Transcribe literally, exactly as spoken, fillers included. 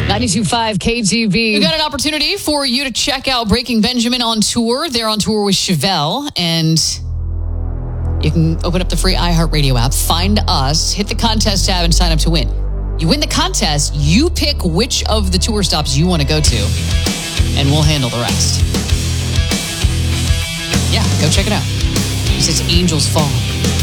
ninety-two point five K G B. We've got an opportunity for you to check out Breaking Benjamin on tour. They're on tour with Chevelle, and you can open up the free iHeartRadio app, find us, hit the contest tab, and sign up to win. You win the contest, you pick which of the tour stops you want to go to, and we'll handle the rest. Yeah, go check it out. It says Angels Fall.